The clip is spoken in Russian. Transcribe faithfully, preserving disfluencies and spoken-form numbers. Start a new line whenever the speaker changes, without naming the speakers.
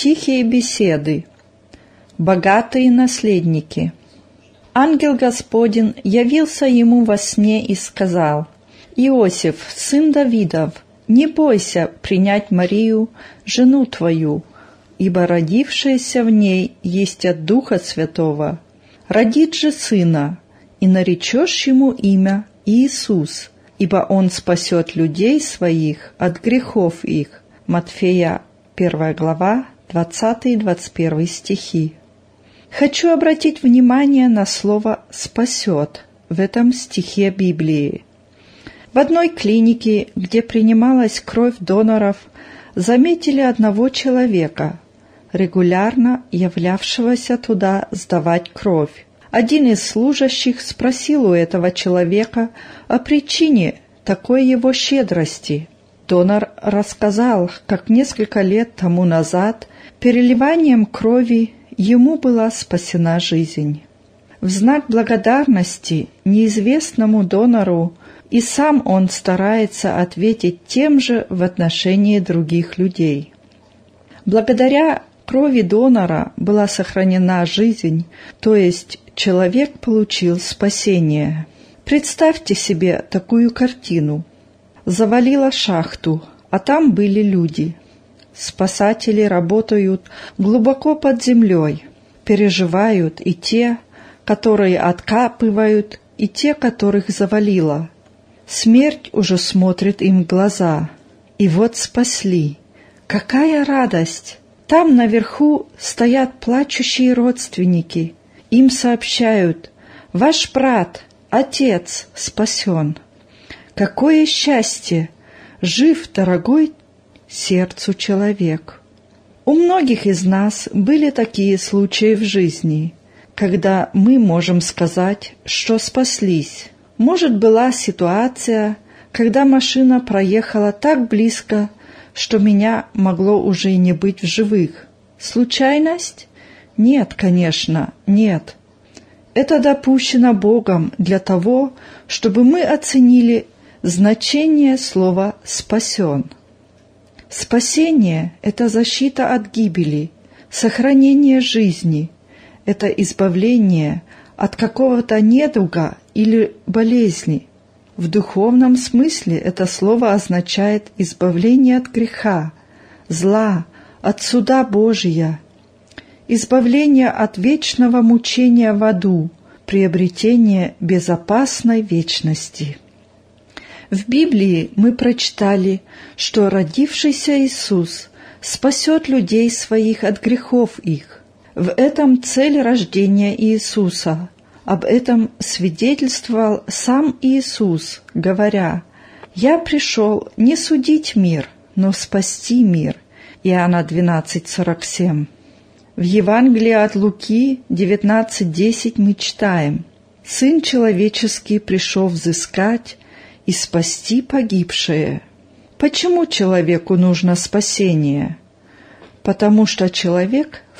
Тихие беседы. Богатые наследники. Ангел Господень явился ему во сне и сказал: «Иосиф, сын Давидов, не бойся принять Марию, жену твою, ибо родившаяся в ней есть от Духа Святого. Родит же сына, и наречешь ему имя Иисус, ибо он спасет людей своих от грехов их». Матфея, первая глава, двадцатый и двадцать первый стихи. Хочу обратить внимание на слово «спасет» в этом стихе Библии. В одной клинике, где принималась кровь доноров, заметили одного человека, регулярно являвшегося туда сдавать кровь. Один из служащих спросил у этого человека о причине такой его щедрости. Донор рассказал, как несколько лет тому назад переливанием крови ему была спасена жизнь. В знак благодарности неизвестному донору и сам он старается ответить тем же в отношении других людей. Благодаря крови донора была сохранена жизнь, то есть человек получил спасение. Представьте себе такую картину. Завалило шахту, а там были люди. Спасатели работают глубоко под землей, переживают и те, которые откапывают, и те, которых завалило. Смерть уже смотрит им в глаза. И вот спасли. Какая радость! Там наверху стоят плачущие родственники. Им сообщают: «Ваш брат, отец, спасен». Какое счастье! Жив дорогой сердцу человек. У многих из нас были такие случаи в жизни, когда мы можем сказать, что спаслись. Может, была ситуация, когда машина проехала так близко, что меня могло уже и не быть в живых. Случайность? Нет, конечно, нет. Это допущено Богом для того, чтобы мы оценили значение слова «спасен». Спасение – это защита от гибели, сохранение жизни, это избавление от какого-то недуга или болезни. В духовном смысле это слово означает избавление от греха, зла, от суда Божия, избавление от вечного мучения в аду, приобретение безопасной вечности. В Библии мы прочитали, что родившийся Иисус спасет людей своих от грехов их. В этом цель рождения Иисуса. Об этом свидетельствовал сам Иисус, говоря: «Я пришел не судить мир, но спасти мир». Иоанна двенадцать сорок семь. В Евангелии от Луки девятнадцать десять мы читаем: «Сын человеческий пришел взыскать и спасти погибшее». Почему человеку нужно спасение? Потому что человек